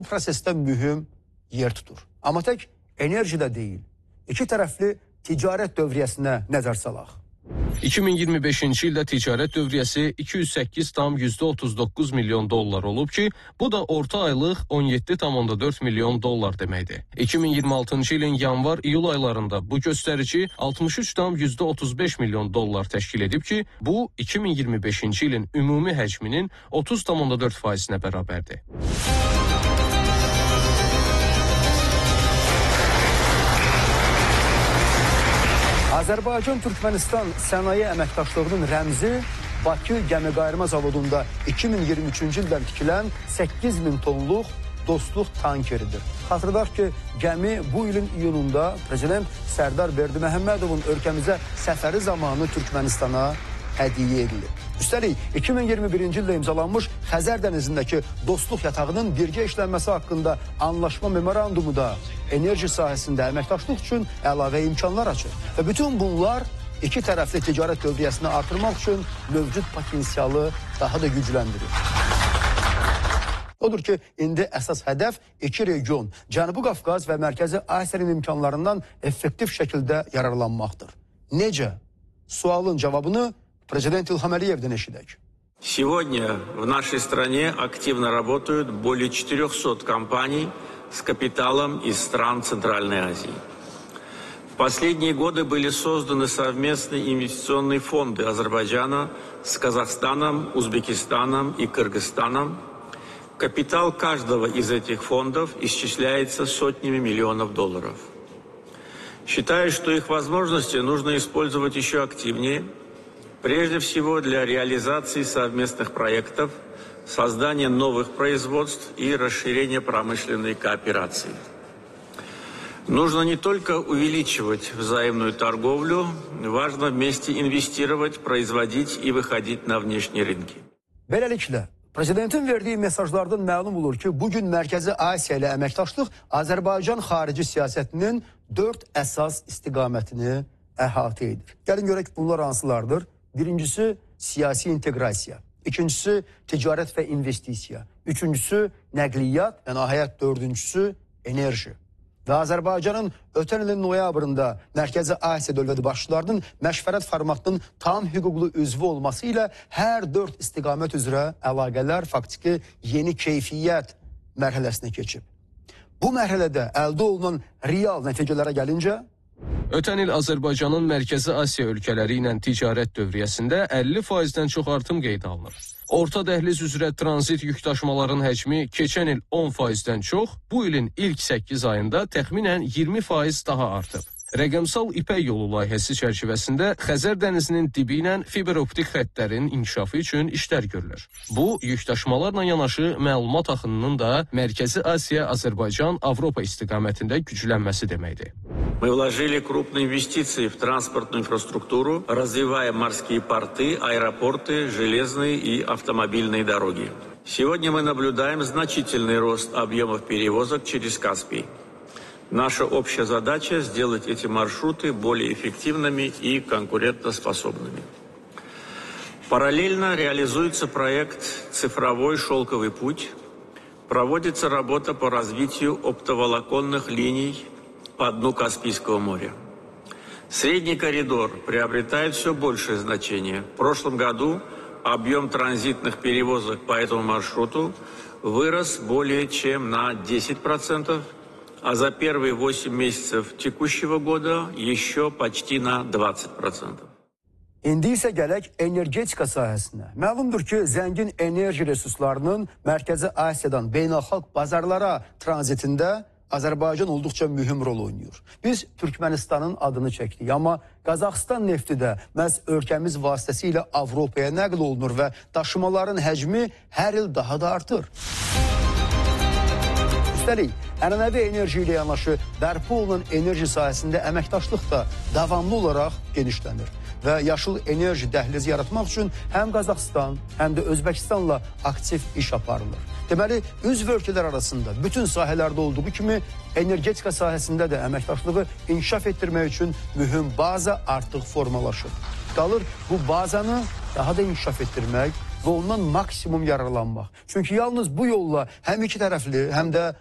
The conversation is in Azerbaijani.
prosesdə mühüm yer tutur. Amma tək enerji də deyil. İki tərəfli ticarət dövriyyəsinə nəzər salaq. 2025-ci ildə ticarət dövriyyəsi 208,39 milyon dollar olub ki, bu da orta aylıq 17,4 milyon dollar deməkdir. 2026-cı ilin yanvar-iyul aylarında bu göstərici 63,35 milyon dollar təşkil edib ki, bu 2025-ci ilin ümumi həcminin 30,4%-nə bərabərdir. Azərbaycan-Türkmənistan sənaye əməkdaşlığının rəmzi Bakı Gəmiqayırma Zavodunda 2023-cü ildən tikilən 8000 tonluq dostluq tankeridir. Xatırladaq ki, gəmi bu ilin iyununda Prezident Sərdar Berdiməhəmmədovun ölkəmizə səfəri zamanı Türkmənistana hədiyyə edilib. Üstəlik, 2021-ci ildə imzalanmış Xəzər dənizindəki dostluq yatağının birgə işlənməsi haqqında anlaşma memorandumu da enerji sahəsində əməkdaşlıq üçün əlavə imkanlar açır. Və bütün bunlar iki tərəfli ticarət dövriyyəsini artırmaq üçün mövcud potensialı daha da gücləndirir. Odur ki, indi əsas hədəf iki region, Cənubi Qafqaz və Mərkəzi Asiyanın imkanlarından effektiv şəkildə yararlanmaqdır. Necə? Sualın cavabını Президент Илхам Алиев'den eşidək. Сегодня в нашей стране активно работают более 400 компаний с капиталом из стран Центральной Азии. В последние годы были созданы совместные инвестиционные фонды Азербайджана с Казахстаном, Узбекистаном и Кыргызстаном. Капитал каждого из этих фондов исчисляется сотнями миллионов долларов. Считаю, что их возможности нужно использовать еще активнее. Прежде всего для реализации совместных проектов, создания новых производств и расширения промышленной кооперации. Нужно не только увеличивать взаимную торговлю, важно вместе инвестировать, производить и выходить на внешние рынки. Beləliklə, Prezidentin verdiyi mesajlardan məlum olur ki, bugün Mərkəzi Asiya ilə əməkdaşlıq Azərbaycan xarici siyasətinin 4 əsas istiqamətini əhatə edir. Gəlin görək bunlar hansılardır? Birincisi siyasi inteqrasiya, ikincisi ticarət və investisiya, üçüncüsü nəqliyyat və nəhayət dördüncüsü enerji. Və Azərbaycanın ötən ilin noyabrında Mərkəzi Asiya dövləti başçılarının məşvərət formatının tam hüquqlu üzvü olması ilə hər 4 istiqamət üzrə əlaqələr faktiki yeni keyfiyyət mərhələsinə keçib. Bu mərhələdə əldə olunan real nəticələrə gəlincə, ötən il Azərbaycanın Mərkəzi Asiya ölkələri ilə ticarət dövriyyəsində 50%-dən çox artım qeydə alınır. Orta dəhliz üzrə tranzit yükdaşımaların həcmi keçən il 10%-dən çox, bu ilin ilk 8 ayında təxminən 20% daha artıb. Rəqəmsal İpək yolu layihəsi çərçivəsində Xəzər dənizinin dibi ilə fiberoptik xəttlərin inkişafı üçün işlər görülür. Bu, yükdaşımalarla yanaşı məlumat axınının da Mərkəzi Asiya, Azərbaycan, Avropa istiqamətində güclənməsi deməkdir. Мы вложили крупные инвестиции в транспортную инфраструктуру, развивая морские порты, аэропорты, железные и автомобильные дороги. Сегодня мы наблюдаем значительный рост объемов перевозок через Каспий. Наша общая задача – сделать эти маршруты более эффективными и конкурентоспособными. Параллельно реализуется проект «Цифровой шелковый путь». Проводится работа по развитию оптоволоконных линий по дну Каспийского моря. Средний коридор приобретает все большее значение. В прошлом году объем транзитных перевозок по этому маршруту вырос более чем на 10%. А за первые 8 месяцев текущего года еще почти на 20%. İndi isə gələk energetika sahəsinə. Məlumdur ki, zəngin enerji resurslarının Mərkəzi Asiyadan beynəlxalq bazarlara tranzitində Azərbaycan olduqca mühüm rol oynuyor. Biz Türkmenistanın adını çəkdik, amma Qazaxıstan nefti də məhz ölkəmiz vasitəsilə Avropaya nəql olunur və daşımaların həcmi hər il daha da artır. Üstəlik, ənənəvi enerji ilə yanaşı bərpa olunan enerji sahəsində əməkdaşlıq da davamlı olaraq genişlənir. Və yaşıl enerji dəhlizi yaratmaq üçün həm Qazaxıstan, həm də Özbəkistanla aktiv iş aparılır. Deməli, üzv ölkələr arasında bütün sahələrdə olduğu kimi energetika sahəsində də əməkdaşlığı inkişaf etdirmək üçün mühüm baza artıq formalaşır. Qalır bu bazanı daha da inkişaf etdirmək, və ondan maksimum yararlanmaq. Çünki yalnız bu yolla həm iki tərəfli, həm də